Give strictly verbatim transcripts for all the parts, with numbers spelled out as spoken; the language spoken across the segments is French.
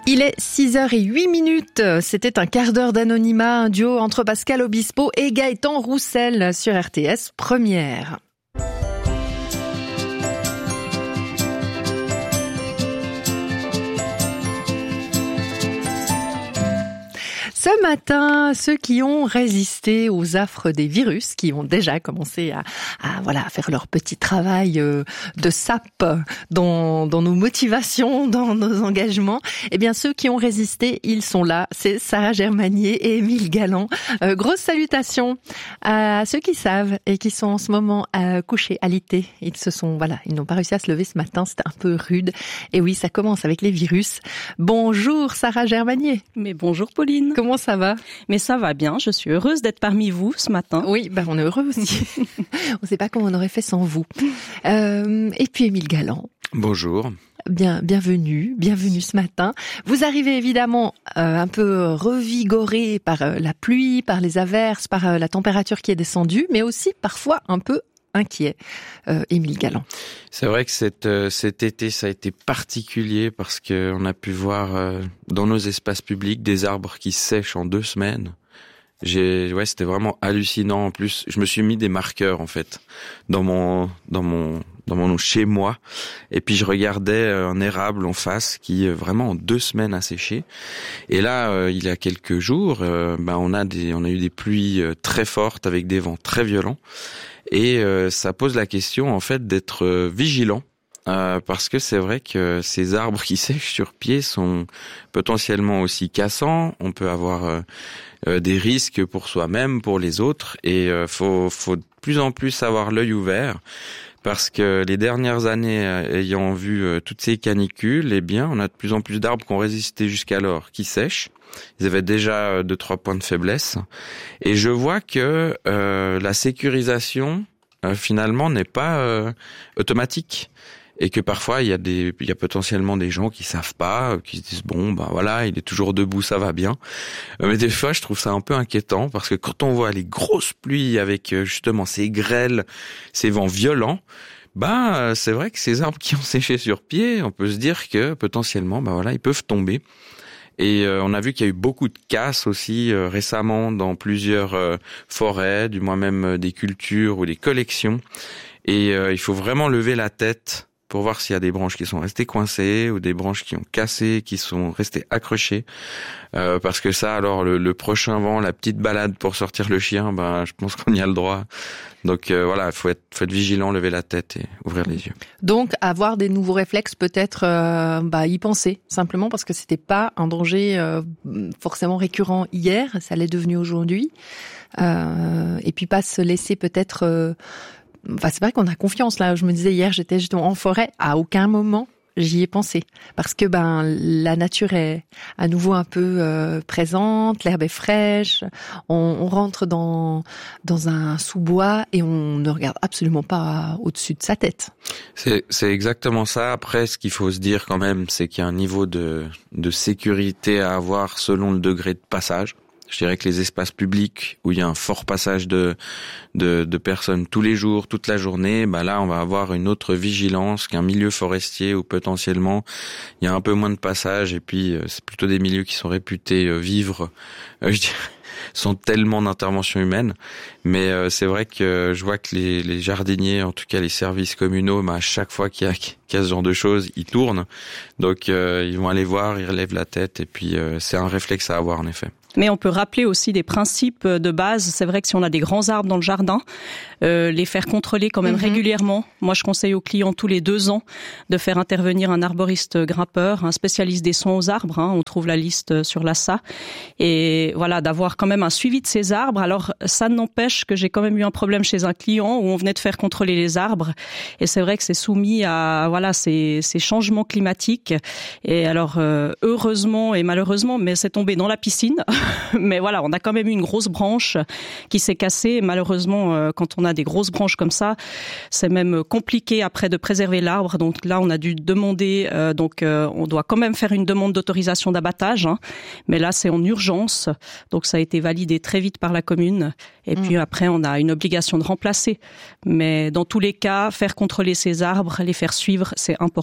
Il est six heures zéro huit minutes. C'était un quart d'heure d'anonymat, un duo entre Pascal Obispo et Gaëtan Roussel sur R T S Première. Ce matin, ceux qui ont résisté aux affres des virus, qui ont déjà commencé à, à voilà à faire leur petit travail euh, de sape dans, dans nos motivations, dans nos engagements, eh bien ceux qui ont résisté, ils sont là. C'est Sarah Germanier et Émile Galland. Euh, grosse salutations à ceux qui savent et qui sont en ce moment euh, couchés, alités. Ils se sont voilà, ils n'ont pas réussi à se lever ce matin. C'était un peu rude. Et oui, ça commence avec les virus. Bonjour Sarah Germanier. Mais bonjour Pauline. Comment ça va? Mais ça va bien, je suis heureuse d'être parmi vous ce matin. Oui, ben on est heureux aussi. On ne sait pas comment on aurait fait sans vous. Euh, et puis Émile Galland. Bonjour. Bien, bienvenue, bienvenue ce matin. Vous arrivez évidemment euh, un peu revigoré par euh, la pluie, par les averses, par euh, la température qui est descendue, mais aussi parfois un peu inquiet. Euh, Émile Galland. C'est vrai que cet, euh, cet été, ça a été particulier parce que on a pu voir euh, dans nos espaces publics des arbres qui sèchent en deux semaines. J'ai, ouais, c'était vraiment hallucinant. En plus, je me suis mis des marqueurs en fait dans mon, dans mon, dans mon chez moi. Et puis je regardais un érable en face qui vraiment en deux semaines a séché. Et là, euh, il y a quelques jours, euh, ben on a des, on a eu des pluies très fortes avec des vents très violents. Et euh, ça pose la question en fait d'être euh, vigilant. Euh, parce que c'est vrai que ces arbres qui sèchent sur pied sont potentiellement aussi cassants. On peut avoir euh, euh, des risques pour soi-même, pour les autres, et euh, faut, faut de plus en plus avoir l'œil ouvert. Parce que les dernières années, euh, ayant vu euh, toutes ces canicules, eh bien, on a de plus en plus d'arbres qui ont résisté jusqu'alors, qui sèchent. Ils avaient déjà euh, deux, trois points de faiblesse. Et je vois que euh, la sécurisation, euh, finalement, n'est pas euh, automatique. Et que parfois il y a des, il y a potentiellement des gens qui savent pas, qui se disent bon bah voilà, il est toujours debout, ça va bien. Mais des fois je trouve ça un peu inquiétant parce que quand on voit les grosses pluies avec justement ces grêles, ces vents violents, bah c'est vrai que ces arbres qui ont séché sur pied, on peut se dire que potentiellement bah voilà ils peuvent tomber. Et euh, on a vu qu'il y a eu beaucoup de casses aussi euh, récemment dans plusieurs euh, forêts, du moins même euh, des cultures ou des collections. Et euh, il faut vraiment lever la tête pour voir s'il y a des branches qui sont restées coincées ou des branches qui ont cassé, qui sont restées accrochées. Euh, parce que ça, alors le, le prochain vent, la petite balade pour sortir le chien, ben je pense qu'on y a le droit. Donc euh, voilà, il faut être, faut être vigilant, lever la tête et ouvrir les yeux. Donc avoir des nouveaux réflexes, peut-être euh, bah y penser simplement parce que c'était pas un danger euh, forcément récurrent hier, ça l'est devenu aujourd'hui. Euh, et puis pas se laisser peut-être. Euh, Enfin, c'est vrai qu'on a confiance là. Je me disais hier, j'étais justement en forêt. À aucun moment, j'y ai pensé. Parce que ben la nature est à nouveau un peu euh, présente, l'herbe est fraîche. On, on rentre dans dans un sous-bois et on ne regarde absolument pas au-dessus de sa tête. C'est c'est exactement ça. Après, ce qu'il faut se dire quand même, c'est qu'il y a un niveau de de sécurité à avoir selon le degré de passage. Je dirais que les espaces publics où il y a un fort passage de, de, de personnes tous les jours, toute la journée, bah là, on va avoir une autre vigilance qu'un milieu forestier où potentiellement il y a un peu moins de passage et puis c'est plutôt des milieux qui sont réputés vivre, euh, je dirais, sans tellement d'intervention humaine. Mais euh, c'est vrai que je vois que les, les jardiniers, en tout cas les services communaux, bah, à chaque fois qu'il y a, qu'il y a ce genre de choses, ils tournent. Donc euh, ils vont aller voir, ils relèvent la tête et puis euh, c'est un réflexe à avoir en effet. Mais on peut rappeler aussi des principes de base. C'est vrai que si on a des grands arbres dans le jardin, euh, les faire contrôler quand même mmh. régulièrement. Moi, je conseille aux clients tous les deux ans de faire intervenir un arboriste grimpeur, un spécialiste des soins aux arbres. Hein, on trouve la liste sur l'A S A. Et voilà, d'avoir quand même un suivi de ces arbres. Alors, ça n'empêche que j'ai quand même eu un problème chez un client où on venait de faire contrôler les arbres. Et c'est vrai que c'est soumis à voilà ces, ces changements climatiques. Et alors, euh, heureusement et malheureusement, mais c'est tombé dans la piscine. Mais voilà, on a quand même eu une grosse branche qui s'est cassée. Et malheureusement, quand on a des grosses branches comme ça, c'est même compliqué après de préserver l'arbre. Donc là, on a dû demander, euh, donc euh, on doit quand même faire une demande d'autorisation d'abattage. Hein. Mais là, c'est en urgence. Donc ça a été validé très vite par la commune. Et mmh. puis après, on a une obligation de remplacer. Mais dans tous les cas, faire contrôler ces arbres, les faire suivre, c'est important.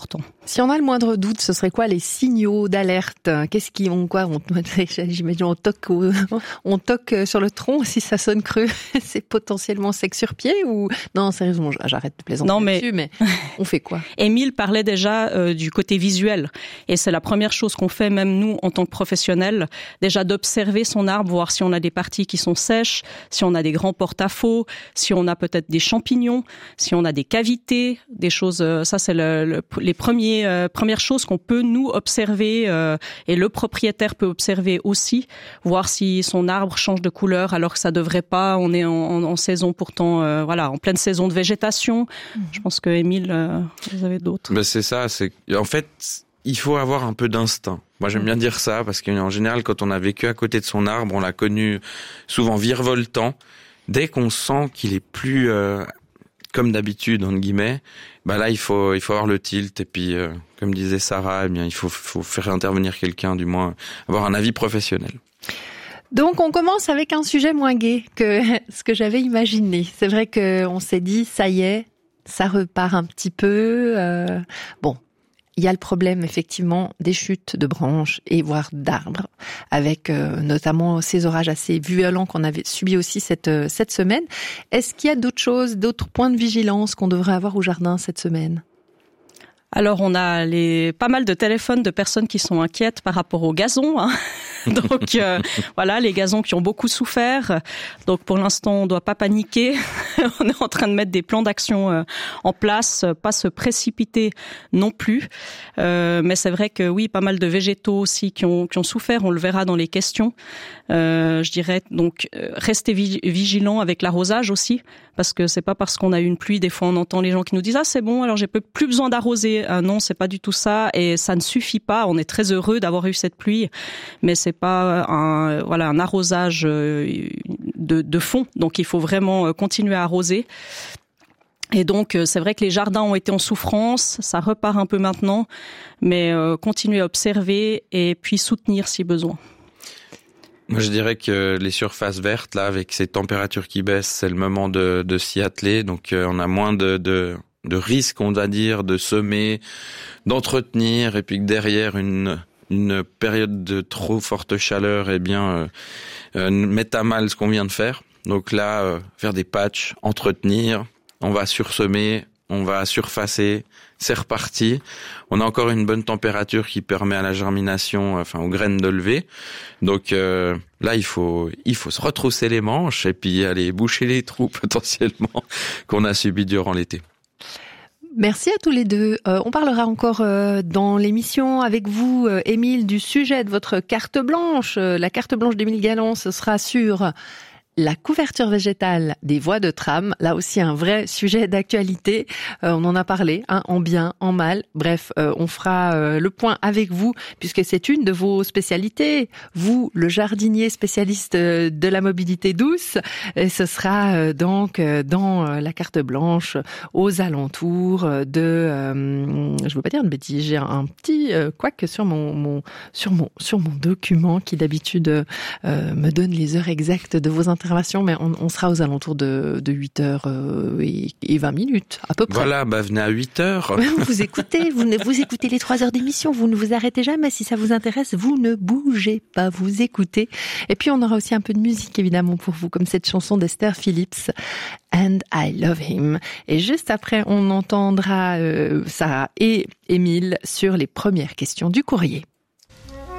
Si on a le moindre doute, ce serait quoi les signaux d'alerte? Qu'est-ce qui ont quoi? On, j'imagine on toque, au, on toque sur le tronc si ça sonne creux. C'est potentiellement sec sur pied ou non? Sérieusement, j'arrête de plaisanter non, mais... dessus, mais on fait quoi? Émile parlait déjà euh, du côté visuel, et c'est la première chose qu'on fait, même nous en tant que professionnels, déjà d'observer son arbre, voir si on a des parties qui sont sèches, si on a des grands porte-à-faux, si on a peut-être des champignons, si on a des cavités, des choses. Euh, ça, c'est le, le, les premiers euh, premières choses qu'on peut nous observer euh, et le propriétaire peut observer aussi, voir si son arbre change de couleur alors que ça devrait pas. On est en, en, en saison pourtant, euh, voilà, en pleine saison de végétation. Mmh. Je pense que Émile, euh, vous avez d'autres. Ben c'est ça. C'est en fait, il faut avoir un peu d'instinct. Moi, j'aime mmh. bien dire ça parce qu'en général, quand on a vécu à côté de son arbre, on l'a connu souvent virevoltant. Dès qu'on sent qu'il est plus euh, comme d'habitude, entre guillemets, bah là, il faut, il faut avoir le tilt. Et puis, euh, comme disait Sarah, eh bien, il faut, faut faire intervenir quelqu'un, du moins, avoir un avis professionnel. Donc, on commence avec un sujet moins gai que ce que j'avais imaginé. C'est vrai qu'on s'est dit, ça y est, ça repart un petit peu. Euh, bon. Il y a le problème, effectivement, des chutes de branches et voire d'arbres, avec euh, notamment ces orages assez violents qu'on avait subis aussi cette, euh, cette semaine. Est-ce qu'il y a d'autres choses, d'autres points de vigilance qu'on devrait avoir au jardin cette semaine ? Alors, on a les pas mal de téléphones de personnes qui sont inquiètes par rapport au gazon. Hein. Donc, euh, voilà, les gazons qui ont beaucoup souffert. Donc, pour l'instant, on ne doit pas paniquer. On est en train de mettre des plans d'action euh, en place, pas se précipiter non plus. Euh, mais c'est vrai que oui, pas mal de végétaux aussi qui ont, qui ont souffert. On le verra dans les questions. Euh, je dirais donc euh, rester vigilant avec l'arrosage aussi, parce que c'est pas parce qu'on a eu une pluie. Des fois, on entend les gens qui nous disent ah c'est bon, alors j'ai plus besoin d'arroser. Euh, non, c'est pas du tout ça, et ça ne suffit pas. On est très heureux d'avoir eu cette pluie, mais c'est pas un voilà un arrosage de, de fond. Donc il faut vraiment continuer à arroser. Et donc c'est vrai que les jardins ont été en souffrance, ça repart un peu maintenant, mais euh, continuer à observer et puis soutenir si besoin. Moi, je dirais que les surfaces vertes, là, avec ces températures qui baissent, c'est le moment de, de s'y atteler. Donc, euh, on a moins de, de, de risques, on va dire, de semer, d'entretenir, et puis que derrière une, une période de trop forte chaleur, eh bien, euh, euh, mettre à mal ce qu'on vient de faire. Donc là, euh, faire des patchs, entretenir, on va sursemer, on va surfacer, c'est reparti. On a encore une bonne température qui permet à la germination, enfin aux graines de lever. Donc euh, là, il faut il faut se retrousser les manches et puis aller boucher les trous potentiellement qu'on a subis durant l'été. Merci à tous les deux. Euh, on parlera encore euh, dans l'émission avec vous, euh, Émile, du sujet de votre carte blanche. Euh, la carte blanche d'Émile Galland, ce sera sur la couverture végétale des voies de tram, là aussi un vrai sujet d'actualité. Euh, on en a parlé, hein, en bien, en mal. Bref, euh, on fera euh, le point avec vous, puisque c'est une de vos spécialités. Vous, le jardinier spécialiste euh, de la mobilité douce, et ce sera euh, donc euh, dans euh, la carte blanche, aux alentours de... Euh, je ne veux pas dire de bêtises, j'ai un petit euh, couac sur mon, mon, sur, mon, sur mon document qui d'habitude euh, me donne les heures exactes de vos interventions. Mais on, on sera aux alentours de, de huit heures et vingt minutes, à peu près. Voilà, bah venez à huit heures. Vous écoutez, vous, ne, vous écoutez les trois heures d'émission, vous ne vous arrêtez jamais. Si ça vous intéresse, vous ne bougez pas, vous écoutez. Et puis on aura aussi un peu de musique, évidemment, pour vous, comme cette chanson d'Esther Phillips, And I Love Him. Et juste après, on entendra euh, Sarah et Émile sur les premières questions du courrier.